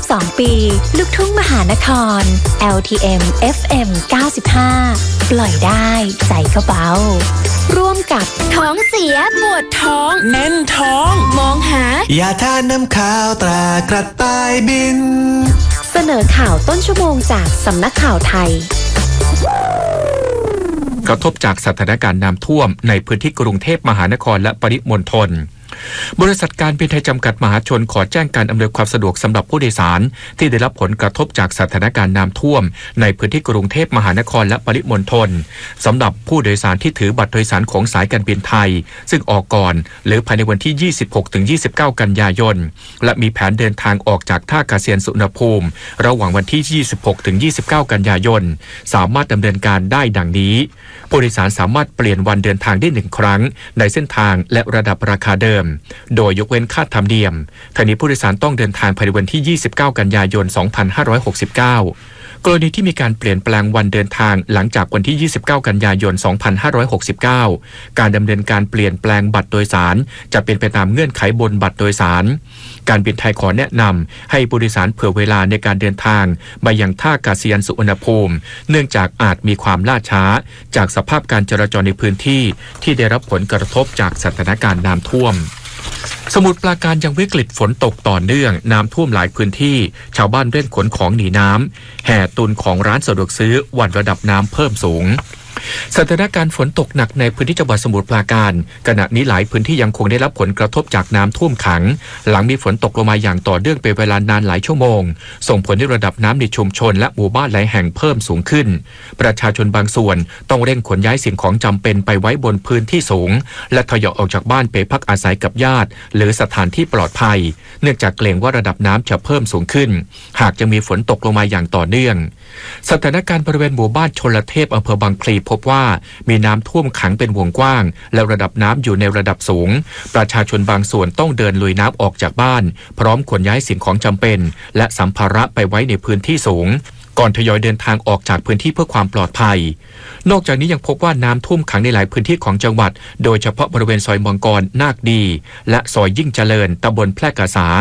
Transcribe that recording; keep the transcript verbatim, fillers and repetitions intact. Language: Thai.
สองปีลูกทุ่งมหานคร แอล ที เอ็ม เอฟ เอ็ม เก้าสิบห้า ปล่อยได้ใจก็เบาร่วมกับท้องเสียปวดท้องแน่นท้องมองหายาทาน้ำขาวตรากระต่ายบินเสนอข่าวต้นชั่วโมงจากสำนักข่าวไทยกระทบจากสถานการณ์น้ำท่วมในพื้นที่กรุงเทพมหานครและปริมณฑลบริษัทการบินไทยจำกัดมหาชนขอแจ้งการอำนวยความสะดวกสำหรับผู้โดยสารที่ได้รับผลกระทบจากสถานการณ์น้ำท่วมในพื้นที่กรุงเทพมหานครและปริมณฑลสำหรับผู้โดยสารที่ถือบัตรโดยสารของสายการบินไทยซึ่งออกก่อนหรือภายในวันที่ ยี่สิบหกถึงยี่สิบเก้า กันยายนและมีแผนเดินทางออกจากท่าอากาศยานสุวรรณภูมิระหว่างวันที่ ยี่สิบหกถึงยี่สิบเก้า กันยายนสามารถดำเนินการได้ดังนี้ผู้โดยสารสามารถเปลี่ยนวันเดินทางได้หนึ่งครั้งในเส้นทางและระดับราคาเดิมโดยยกเว้นค่าธรรมเนียมทั้งนี้ผู้โดยสารต้องเดินทางภายในวันที่ ยี่สิบเก้า กันยายน สองพันห้าร้อยหกสิบเก้ากรณีที่มีการเปลี่ยนแปลงวันเดินทางหลังจากวันที่ ยี่สิบเก้า กันยายน สองพันห้าร้อยหกสิบเก้าการดำเนินการเปลี่ยนแปลงบัตรโดยสารจะเป็นไปตามเงื่อนไขบนบัตรโดยสารการบินไทยขอแนะนำให้ผู้โดยสารเผื่อเวลาในการเดินทางไปยังท่าอากาศยานสุวรรณภูมิเนื่องจากอาจมีความล่าช้าจากสภาพการจราจรในพื้นที่ที่ได้รับผลกระทบจากสถานการณ์น้ำท่วมสมุทรปราการยังวิกฤตฝนตกต่อเนื่องน้ำท่วมหลายพื้นที่ชาวบ้านเร่งขนของหนีน้ำแห่ตุนของร้านสะดวกซื้อวันระดับน้ำเพิ่มสูงสถานการณ์ฝนตกหนักในพื้นที่จังหวัดสมุทรปราการขณะนี้หลายพื้นที่ยังคงได้รับผลกระทบจากน้ำท่วมขังหลังมีฝนตกลงมาอย่างต่อเนื่องเป็นเวลานานหลายชั่วโมงส่งผลให้ระดับน้ำในชุมชนและหมู่บ้านหลายแห่งเพิ่มสูงขึ้นประชาชนบางส่วนต้องเร่งขนย้ายสิ่งของจำเป็นไปไว้บนพื้นที่สูงและทยอยออกจากบ้านไปพักอาศัยกับญาติหรือสถานที่ปลอดภัยเนื่องจากเกรงว่าระดับน้ำจะเพิ่มสูงขึ้นหากจะมีฝนตกลงมาอย่างต่อเนื่องสถานการณ์บริเวณหมู่บ้านชลเทพอำเภอบางพลีพบว่ามีน้ำท่วมขังเป็นวงกว้างและระดับน้ำอยู่ในระดับสูงประชาชนบางส่วนต้องเดินลุยน้ำออกจากบ้านพร้อมขนย้ายสิ่งของจำเป็นและสัมภาระไปไว้ในพื้นที่สูงก่อนทยอยเดินทางออกจากพื้นที่เพื่อความปลอดภัยนอกจากนี้ยังพบว่าน้ำท่วมขังในหลายพื้นที่ของจังหวัดโดยเฉพาะบริเวณซอยมังกรนาคดีและซอยยิ่งเจริญตำบลแพร่กษา